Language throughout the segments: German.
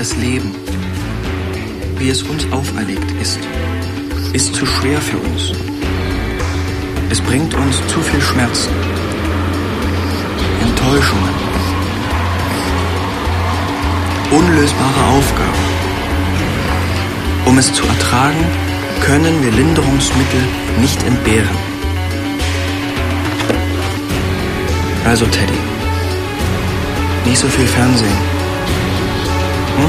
Das Leben, wie es uns auferlegt ist zu schwer für uns. Es bringt uns zu viel Schmerzen, Enttäuschungen, unlösbare Aufgaben. Um es zu ertragen, können wir Linderungsmittel nicht entbehren. Also Teddy, nicht so viel Fernsehen. Hm?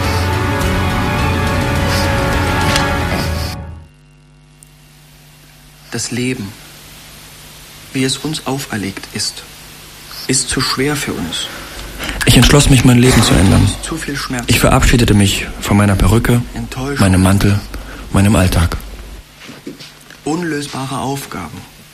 Das Leben, wie es uns auferlegt ist zu schwer für uns. Ich entschloss mich, mein Leben zu ändern. Ich verabschiedete mich von meiner Perücke, meinem Mantel, meinem Alltag. Unlösbare Aufgaben.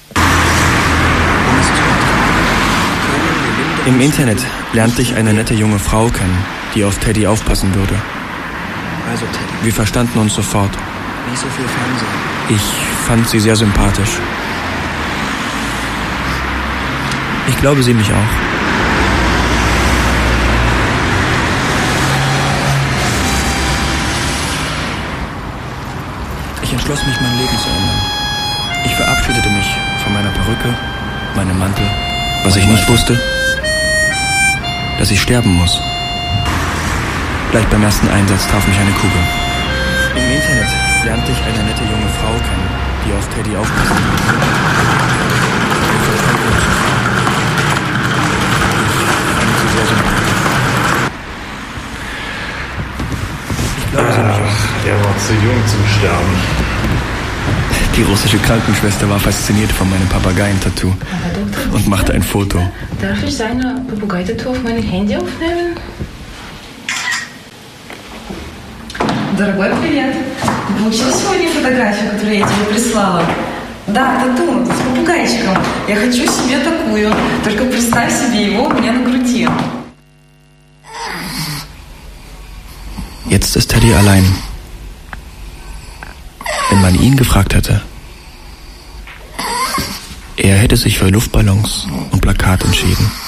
Im Internet lernte ich eine nette junge Frau kennen, die auf Teddy aufpassen würde. Also Teddy. Wir verstanden uns sofort. Nicht so viel Fernsehen. Ich fand sie sehr sympathisch. Ich glaube, sie mich auch. Ich entschloss mich, mein Leben zu ändern. Ich verabschiedete mich von meiner Perücke, meinem Mantel. Was ich nicht wusste, dass ich sterben muss. Gleich beim ersten Einsatz traf mich eine Kugel. Im Internet lernte ich eine nette junge Frau kennen, die auf Teddy aufpassen würde. Wir verstanden uns sofort. Ich fand sie sehr sympathisch. Ich glaube, sie mich auch. Er war zu jung zum Sterben. Die russische Krankenschwester war fasziniert von meinem Papageientattoo und machte ein Foto. Darf ich seine Papagei-Tattoo auf mein Handy aufnehmen? Дорогой, привет. Ты получил сегодня фотографию, которую я тебе прислала? Да, тату с попугайчиком. Я хочу себе такую. Только представь себе его у меня на груди. Jetzt ist Teddy allein. Wenn man ihn gefragt hätte, er hätte sich für Luftballons und Plakat entschieden.